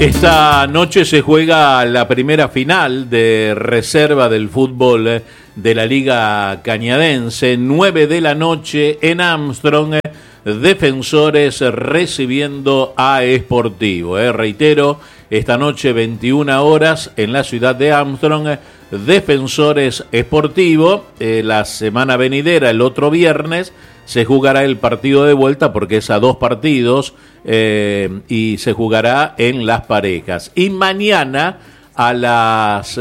Esta noche se juega la primera final de reserva del fútbol de la Liga Cañadense, 9 de la noche en Armstrong, Defensores recibiendo a Sportivo. Reitero, esta noche 21 horas en la ciudad de Armstrong, Defensores Sportivo. La semana venidera, el otro viernes, se jugará el partido de vuelta porque es a 2 partidos y se jugará en las parejas. Y mañana a las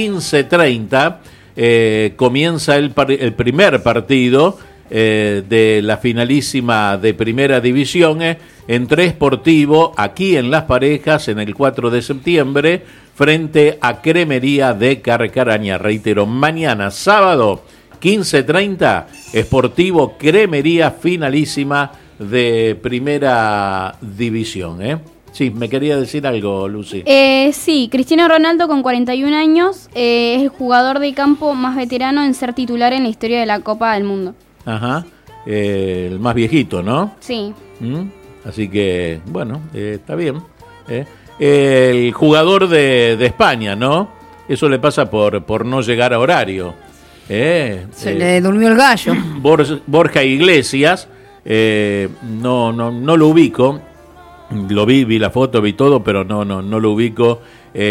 15:30 comienza el primer partido de la finalísima de Primera División entre Sportivo, aquí en Las Parejas, en el 4 de septiembre, frente a Cremería de Carcarañá. Reitero, mañana, sábado, 15:30, Sportivo Cremería, finalísima de Primera División. Sí, me quería decir algo, Lucy. Sí, Cristiano Ronaldo, con 41 años, es el jugador de campo más veterano en ser titular en la historia de la Copa del Mundo. Ajá, el más viejito, ¿no? Sí. Así que, bueno, está bien. El jugador de España, ¿no? Eso le pasa por no llegar a horario. Se le durmió el gallo. Borja Iglesias, no lo ubico. Lo vi la foto, vi todo, pero no lo ubico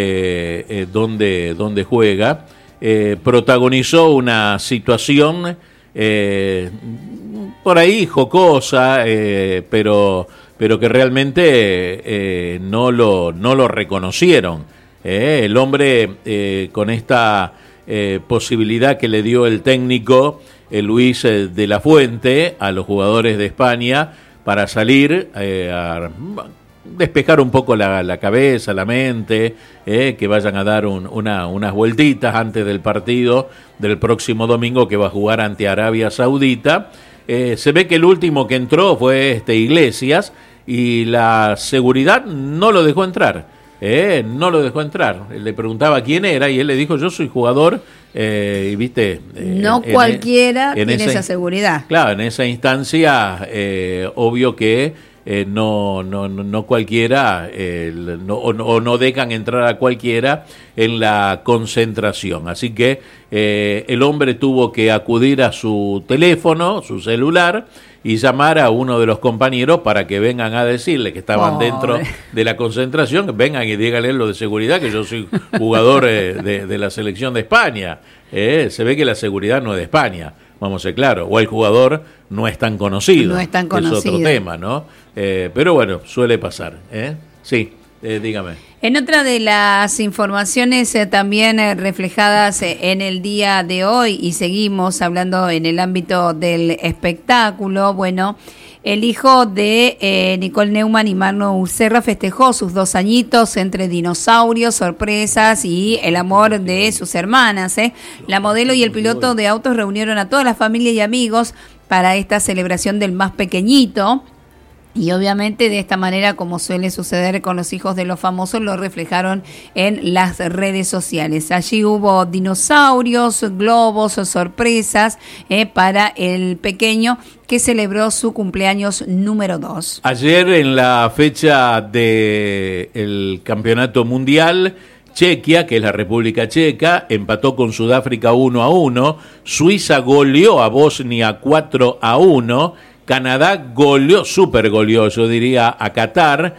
dónde juega. Protagonizó una situación por ahí jocosa, pero que realmente no lo reconocieron. El hombre con esta posibilidad que le dio el técnico Luis de la Fuente a los jugadores de España para salir a despejar un poco la cabeza, la mente, que vayan a dar unas vueltitas antes del partido del próximo domingo que va a jugar ante Arabia Saudita. Se ve que el último que entró fue Iglesias y la seguridad no lo dejó entrar. No lo dejó entrar. Le preguntaba quién era y él le dijo: yo soy jugador, y viste, no cualquiera tiene esa seguridad. Claro, en esa instancia obvio que no cualquiera no dejan entrar a cualquiera en la concentración. Así que el hombre tuvo que acudir a su teléfono, su celular, y llamar a uno de los compañeros para que vengan a decirle que estaban dentro de la concentración, vengan y díganle lo de seguridad, que yo soy jugador de la selección de España. Se ve que la seguridad no es de España, vamos a ser claros, o el jugador no es tan conocido. No es tan conocido. Es otro tema, ¿no? Pero bueno, suele pasar. Sí, dígame. En otra de las informaciones también reflejadas en el día de hoy, y seguimos hablando en el ámbito del espectáculo, bueno, el hijo de Nicole Neumann y Manu Userra festejó sus 2 añitos entre dinosaurios, sorpresas y el amor de sus hermanas. La modelo y el piloto de autos reunieron a toda la familia y amigos para esta celebración del más pequeñito. Y obviamente de esta manera, como suele suceder con los hijos de los famosos, lo reflejaron en las redes sociales. Allí hubo dinosaurios, globos, sorpresas para el pequeño que celebró su cumpleaños número 2. Ayer, en la fecha del Campeonato Mundial, Chequia, que es la República Checa, empató con Sudáfrica 1-1, Suiza goleó a Bosnia 4-1, Canadá super goleó, yo diría, a Qatar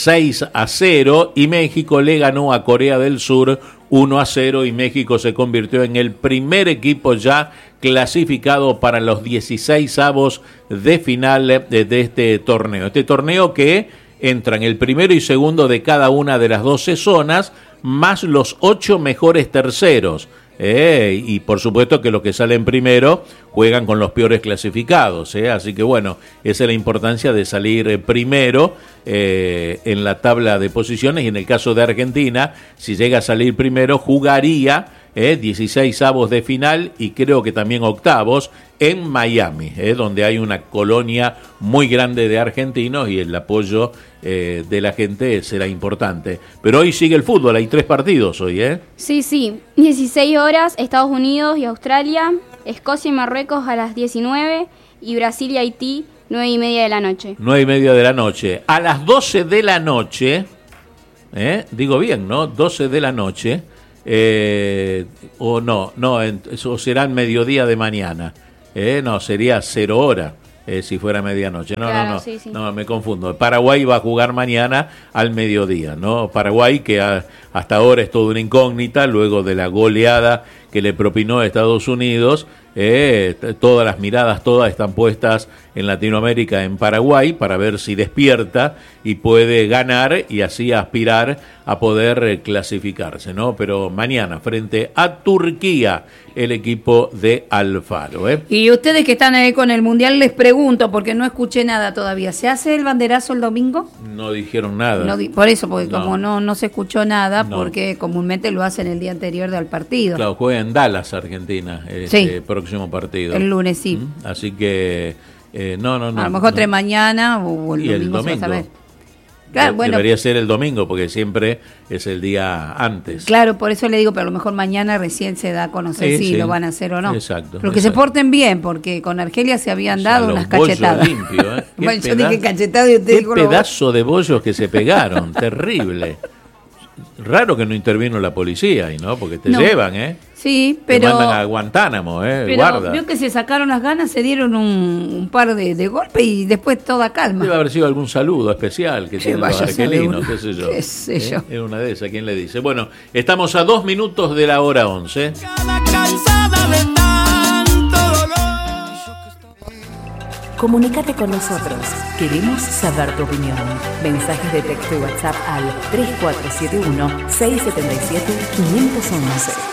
6-0, y México le ganó a Corea del Sur 1-0, y México se convirtió en el primer equipo ya clasificado para los 16avos de final de este torneo. Este torneo que entran el primero y segundo de cada una de las 12 zonas, más los 8 mejores terceros. Y por supuesto que los que salen primero juegan con los peores clasificados, así que bueno, esa es la importancia de salir primero en la tabla de posiciones. Y en el caso de Argentina, si llega a salir primero, jugaría 16avos de final y creo que también octavos en Miami, donde hay una colonia muy grande de argentinos y el apoyo de la gente será importante. Pero hoy sigue el fútbol, hay 3 partidos hoy, Sí, 16 horas, Estados Unidos y Australia, Escocia y Marruecos a las 19 y Brasil y Haití 9:30 de la noche. 9:30 de la noche. A las 12 de la noche Digo bien, ¿no? 12 de la noche, o será mediodía de mañana, no, sería 0 hora. Si fuera medianoche. No, sí. No, me confundo. Paraguay va a jugar mañana al mediodía, ¿no? Paraguay, que hasta ahora es toda una incógnita, luego de la goleada que le propinó a Estados Unidos, todas las miradas, todas están puestas en Latinoamérica, en Paraguay, para ver si despierta y puede ganar y así aspirar a poder clasificarse, ¿no? Pero mañana, frente a Turquía, el equipo de Alfaro. Y ustedes que están ahí con el Mundial, les pregunto, porque no escuché nada todavía, ¿se hace el banderazo el domingo? No dijeron nada. No, por eso, porque como no se escuchó nada, porque comúnmente lo hacen el día anterior del partido. Claro, juega en Dallas, Argentina, próximo partido. El lunes, sí. Así que, no. A lo mejor entre mañana o el domingo. Se va a saber. Claro, debería ser el domingo, porque siempre es el día antes. Claro, por eso le digo, pero a lo mejor mañana recién se da a conocer si lo van a hacer o no. Exacto. Pero que se porten bien, porque con Argelia se habían dado unas cachetadas. Limpio, Bueno, yo dije cachetado y usted dijo... Qué pedazo de bollos que se pegaron, terrible. Raro que no intervino la policía ahí, ¿no? Porque te llevan, Sí, pero... Te mandan a Guantánamo, pero guarda. Vio que se sacaron las ganas, se dieron un par de golpes y después toda calma. Debe haber sido algún saludo especial que tienen los argelinos, qué sé yo. ¿Qué sé yo? Era una de esas, ¿quién le dice? Bueno, estamos a 2 minutos de la hora 11. Comunícate con nosotros. Queremos saber tu opinión. Mensajes de texto y WhatsApp al 3471-677-511.